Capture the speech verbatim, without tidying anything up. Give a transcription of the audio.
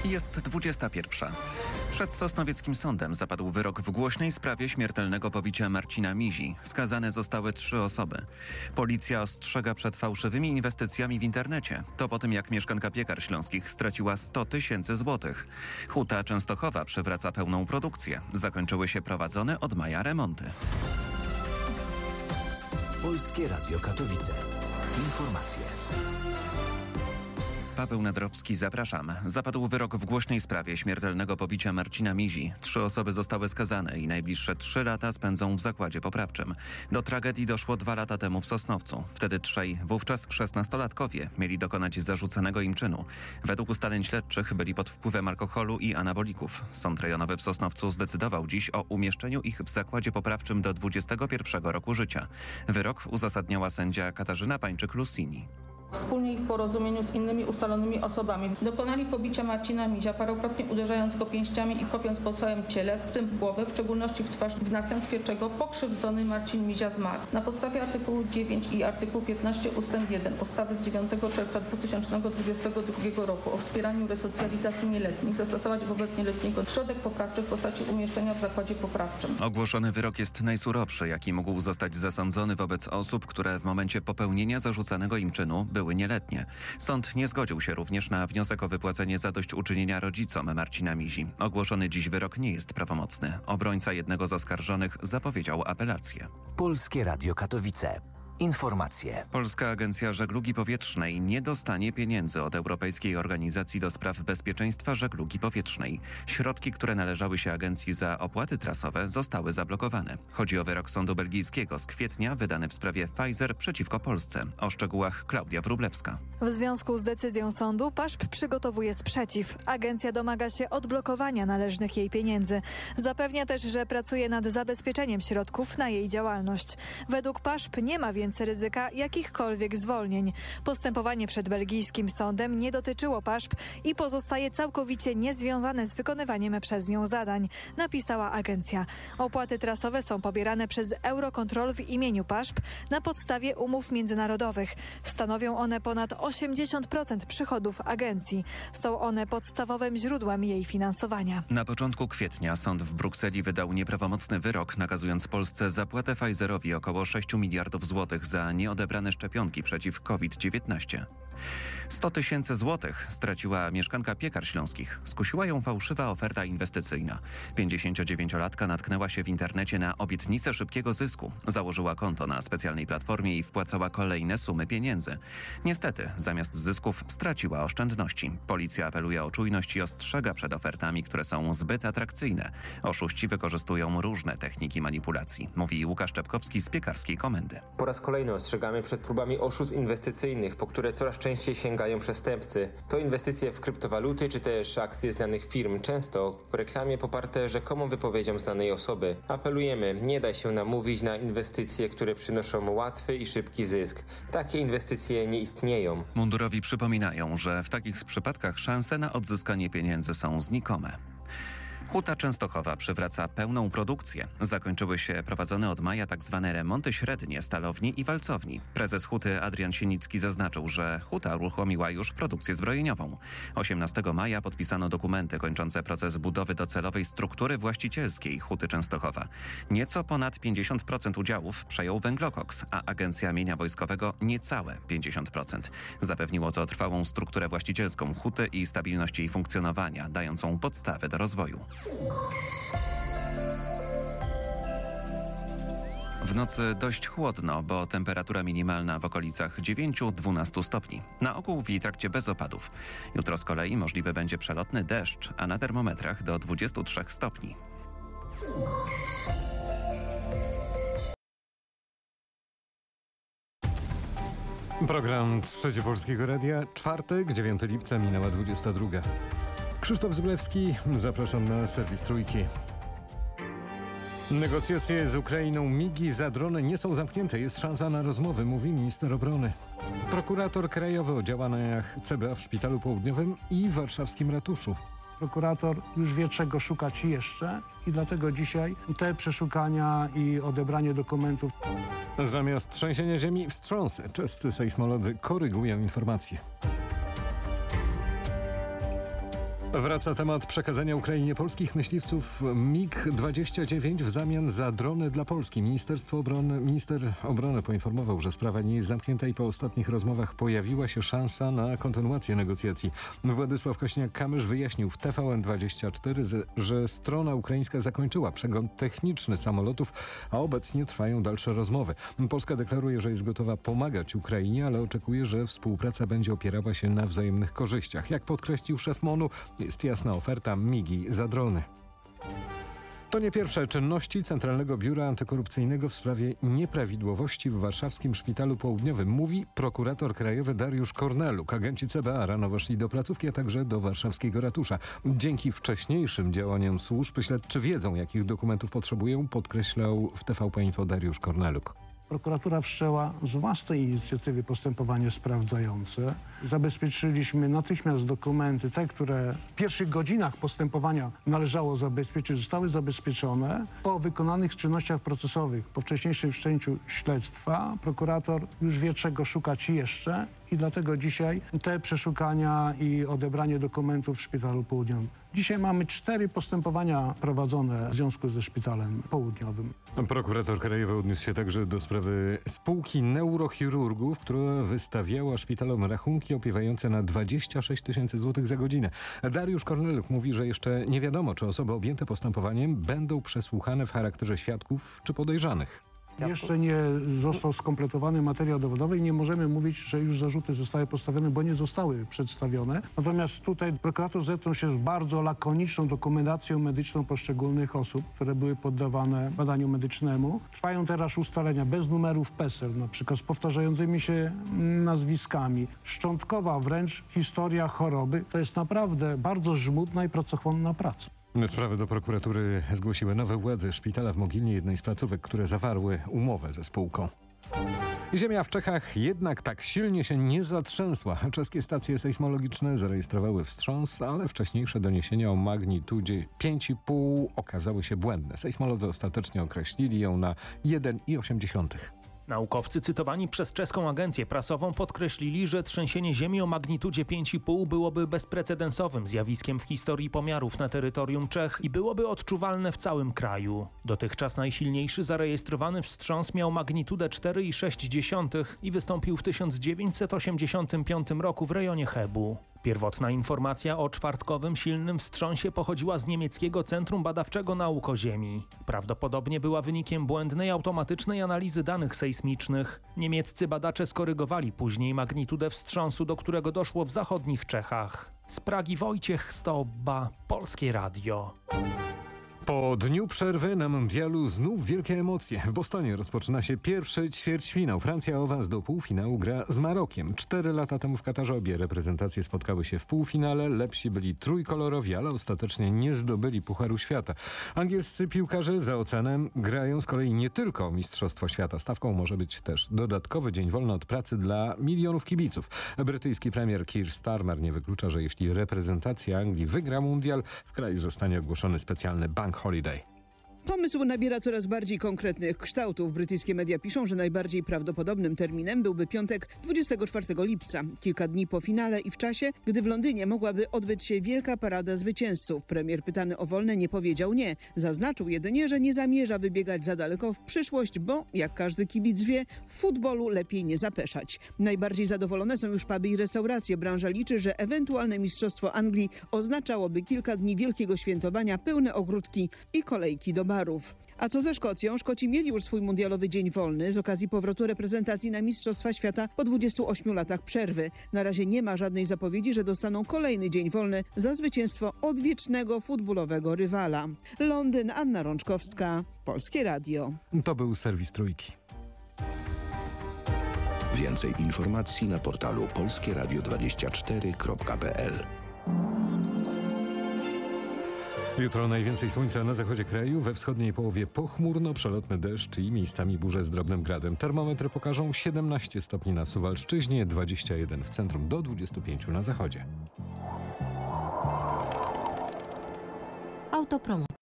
Jest dwudziesta pierwsza. Przed sosnowieckim sądem zapadł wyrok w głośnej sprawie śmiertelnego pobicia Marcina Mizi. Skazane zostały trzy osoby. Policja ostrzega przed fałszywymi inwestycjami w internecie. To po tym, jak mieszkanka Piekar Śląskich straciła sto tysięcy złotych. Huta Częstochowa przywraca pełną produkcję. Zakończyły się prowadzone od maja remonty. Polskie Radio Katowice. Informacje. Paweł Nadrowski, zapraszam. Zapadł wyrok w głośnej sprawie śmiertelnego pobicia Marcina Mizi. Trzy osoby zostały skazane i najbliższe trzy lata spędzą w zakładzie poprawczym. Do tragedii doszło dwa lata temu w Sosnowcu. Wtedy trzej, wówczas szesnastolatkowie, mieli dokonać zarzuconego im czynu. Według ustaleń śledczych byli pod wpływem alkoholu i anabolików. Sąd rejonowy w Sosnowcu zdecydował dziś o umieszczeniu ich w zakładzie poprawczym do dwudziestego pierwszego roku życia. Wyrok uzasadniała sędzia Katarzyna Pańczyk-Lusini. Wspólnie i w porozumieniu z innymi ustalonymi osobami dokonali pobicia Marcina Mizia, parokrotnie uderzając go pięściami i kopiąc po całym ciele, w tym w głowę, w szczególności w twarz, w następstwie czego pokrzywdzony Marcin Mizia zmarł. Na podstawie artykułu dziewięć i artykułu piętnaście ustęp jeden ustawy z dziewiątego czerwca dwa tysiące dwudziestego drugiego roku o wspieraniu resocjalizacji nieletnich zastosować wobec nieletniego środek poprawczy w postaci umieszczenia w zakładzie poprawczym. Ogłoszony wyrok jest najsurowszy, jaki mógł zostać zasądzony wobec osób, które w momencie popełnienia zarzucanego im czynu były były nieletnie. Sąd nie zgodził się również na wniosek o wypłacenie zadośćuczynienia rodzicom Marcina Mizi. Ogłoszony dziś wyrok nie jest prawomocny. Obrońca jednego z oskarżonych zapowiedział apelację. Polskie Radio Katowice. Informacje. Polska Agencja Żeglugi Powietrznej nie dostanie pieniędzy od Europejskiej Organizacji do Spraw Bezpieczeństwa Żeglugi Powietrznej. Środki, które należały się agencji za opłaty trasowe, zostały zablokowane. Chodzi o wyrok sądu belgijskiego z kwietnia wydany w sprawie Pfizer przeciwko Polsce. O szczegółach Klaudia Wróblewska. W związku z decyzją sądu P A S P przygotowuje sprzeciw. Agencja domaga się odblokowania należnych jej pieniędzy. Zapewnia też, że pracuje nad zabezpieczeniem środków na jej działalność. Według P A S P nie ma więc ryzyka jakichkolwiek zwolnień. Postępowanie przed belgijskim sądem nie dotyczyło P A S P i pozostaje całkowicie niezwiązane z wykonywaniem przez nią zadań, napisała agencja. Opłaty trasowe są pobierane przez Eurocontrol w imieniu P A S P na podstawie umów międzynarodowych. Stanowią one ponad osiemdziesiąt procent przychodów agencji. Są one podstawowym źródłem jej finansowania. Na początku kwietnia sąd w Brukseli wydał nieprawomocny wyrok, nakazując Polsce zapłatę Pfizerowi około sześć miliardów złotych za nieodebrane szczepionki przeciw COVID dziewiętnaście. sto tysięcy złotych straciła mieszkanka Piekar Śląskich. Skusiła ją fałszywa oferta inwestycyjna. pięćdziesięciodziewięciolatka natknęła się w internecie na obietnicę szybkiego zysku. Założyła konto na specjalnej platformie i wpłacała kolejne sumy pieniędzy. Niestety, zamiast zysków straciła oszczędności. Policja apeluje o czujność i ostrzega przed ofertami, które są zbyt atrakcyjne. Oszuści wykorzystują różne techniki manipulacji, mówi Łukasz Czepkowski z Piekarskiej Komendy. Po raz kolejny ostrzegamy przed próbami oszustw inwestycyjnych, po które coraz częściej sięgają przestępcy. To inwestycje w kryptowaluty czy też akcje znanych firm, często w reklamie poparte rzekomą wypowiedzią znanej osoby. Apelujemy, nie daj się namówić na inwestycje, które przynoszą łatwy i szybki zysk. Takie inwestycje nie istnieją. Mundurowi przypominają, że w takich przypadkach szanse na odzyskanie pieniędzy są znikome. Huta Częstochowa przywraca pełną produkcję. Zakończyły się prowadzone od maja tzw. remonty średnie stalowni i walcowni. Prezes Huty Adrian Sienicki zaznaczył, że Huta uruchomiła już produkcję zbrojeniową. osiemnastego maja podpisano dokumenty kończące proces budowy docelowej struktury właścicielskiej Huty Częstochowa. Nieco ponad pięćdziesiąt procent udziałów przejął Węglokoks, a Agencja Mienia Wojskowego niecałe pięćdziesiąt procent. Zapewniło to trwałą strukturę właścicielską Huty i stabilność jej funkcjonowania, dającą podstawy do rozwoju. W nocy dość chłodno, bo temperatura minimalna w okolicach dziewięć do dwunastu stopni. Na ogół w trakcie bez opadów. Jutro z kolei możliwy będzie przelotny deszcz, a na termometrach do dwudziestu trzech stopni. Program Trzeci Polskiego Radia, czwartek, dziewiątego lipca, minęła dwudziesta druga. Krzysztof Zblewski, zapraszam na serwis Trójki. Negocjacje z Ukrainą migi za drony nie są zamknięte. Jest szansa na rozmowy, mówi minister obrony. Prokurator krajowy o działaniach C B A w Szpitalu Południowym i warszawskim ratuszu. Prokurator już wie, czego szukać jeszcze i dlatego dzisiaj te przeszukania i odebranie dokumentów. Zamiast trzęsienia ziemi wstrząsy. Czescy sejsmolodzy korygują informacje. Wraca temat przekazania Ukrainie polskich myśliwców mig dwadzieścia dziewięć w zamian za drony dla Polski. Ministerstwo Obrony, minister obrony poinformował, że sprawa nie jest zamknięta i po ostatnich rozmowach pojawiła się szansa na kontynuację negocjacji. Władysław Kośniak-Kamysz wyjaśnił w T V N dwadzieścia cztery, że strona ukraińska zakończyła przegląd techniczny samolotów, a obecnie trwają dalsze rozmowy. Polska deklaruje, że jest gotowa pomagać Ukrainie, ale oczekuje, że współpraca będzie opierała się na wzajemnych korzyściach. Jak podkreślił szef MON-u, jest jasna oferta migi za drony. To nie pierwsze czynności Centralnego Biura Antykorupcyjnego w sprawie nieprawidłowości w warszawskim Szpitalu Południowym, mówi prokurator krajowy Dariusz Korneluk. Agenci C B A rano weszli do placówki, a także do warszawskiego ratusza. Dzięki wcześniejszym działaniom służb śledczy wiedzą, jakich dokumentów potrzebują, podkreślał w T V P Info Dariusz Korneluk. Prokuratura wszczęła z własnej inicjatywy postępowanie sprawdzające. Zabezpieczyliśmy natychmiast dokumenty, te, które w pierwszych godzinach postępowania należało zabezpieczyć, zostały zabezpieczone. Po wykonanych czynnościach procesowych, po wcześniejszym wszczęciu śledztwa, prokurator już wie, czego szukać jeszcze i dlatego dzisiaj te przeszukania i odebranie dokumentów w Szpitalu Południowym. Dzisiaj mamy cztery postępowania prowadzone w związku ze Szpitalem Południowym. Prokurator krajowy odniósł się także do sprawy spółki neurochirurgów, która wystawiała szpitalom rachunki opiewające na dwadzieścia sześć tysięcy złotych za godzinę. Dariusz Korneluk mówi, że jeszcze nie wiadomo, czy osoby objęte postępowaniem będą przesłuchane w charakterze świadków czy podejrzanych. Jeszcze nie został skompletowany materiał dowodowy i nie możemy mówić, że już zarzuty zostały postawione, bo nie zostały przedstawione. Natomiast tutaj prokurator zetknął się z bardzo lakoniczną dokumentacją medyczną poszczególnych osób, które były poddawane badaniu medycznemu. Trwają teraz ustalenia bez numerów PESEL, na przykład z powtarzającymi się nazwiskami. Szczątkowa wręcz historia choroby. To jest naprawdę bardzo żmudna i pracochłonna praca. Sprawy do prokuratury zgłosiły nowe władze szpitala w Mogilnie, jednej z placówek, które zawarły umowę ze spółką. Ziemia w Czechach jednak tak silnie się nie zatrzęsła. Czeskie stacje sejsmologiczne zarejestrowały wstrząs, ale wcześniejsze doniesienia o magnitudzie pięć i pół okazały się błędne. Sejsmolodzy ostatecznie określili ją na jeden i osiem dziesiątych. Naukowcy cytowani przez czeską agencję prasową podkreślili, że trzęsienie ziemi o magnitudzie pięć i pół byłoby bezprecedensowym zjawiskiem w historii pomiarów na terytorium Czech i byłoby odczuwalne w całym kraju. Dotychczas najsilniejszy zarejestrowany wstrząs miał magnitudę cztery i sześć dziesiątych i wystąpił w tysiąc dziewięćset osiemdziesiątym piątym roku w rejonie Chebu. Pierwotna informacja o czwartkowym silnym wstrząsie pochodziła z niemieckiego Centrum Badawczego Nauk o Ziemi. Prawdopodobnie była wynikiem błędnej automatycznej analizy danych sejsmicznych. Niemieccy badacze skorygowali później magnitudę wstrząsu, do którego doszło w zachodnich Czechach. Z Pragi Wojciech Stobba, Polskie Radio. Po dniu przerwy na mundialu znów wielkie emocje. W Bostonie rozpoczyna się pierwszy ćwierćfinał. Francja o awans do półfinału gra z Marokiem. Cztery lata temu w Katarze obie reprezentacje spotkały się w półfinale. Lepsi byli trójkolorowi, ale ostatecznie nie zdobyli Pucharu Świata. Angielscy piłkarze za oceanem grają z kolei nie tylko o Mistrzostwo Świata. Stawką może być też dodatkowy dzień wolny od pracy dla milionów kibiców. Brytyjski premier Keir Starmer nie wyklucza, że jeśli reprezentacja Anglii wygra mundial, w kraju zostanie ogłoszony specjalny bank holiday. Pomysł nabiera coraz bardziej konkretnych kształtów. Brytyjskie media piszą, że najbardziej prawdopodobnym terminem byłby piątek dwudziestego czwartego lipca. Kilka dni po finale i w czasie, gdy w Londynie mogłaby odbyć się wielka parada zwycięzców. Premier pytany o wolne nie powiedział nie. Zaznaczył jedynie, że nie zamierza wybiegać za daleko w przyszłość, bo jak każdy kibic wie, w futbolu lepiej nie zapeszać. Najbardziej zadowolone są już puby i restauracje. Branża liczy, że ewentualne mistrzostwo Anglii oznaczałoby kilka dni wielkiego świętowania, pełne ogródki i kolejki do barów. A co ze Szkocją? Szkoci mieli już swój mundialowy dzień wolny z okazji powrotu reprezentacji na Mistrzostwa Świata po dwudziestu ośmiu latach przerwy. Na razie nie ma żadnej zapowiedzi, że dostaną kolejny dzień wolny za zwycięstwo odwiecznego futbolowego rywala. Londyn, Anna Rączkowska, Polskie Radio. To był serwis Trójki. Więcej informacji na portalu polskie radio dwadzieścia cztery kropka p l. Jutro najwięcej słońca na zachodzie kraju, we wschodniej połowie pochmurno, przelotny deszcz i miejscami burze z drobnym gradem. Termometry pokażą siedemnaście stopni na Suwalszczyźnie, dwadzieścia jeden w centrum, do dwudziestu pięciu na zachodzie. Autopromo.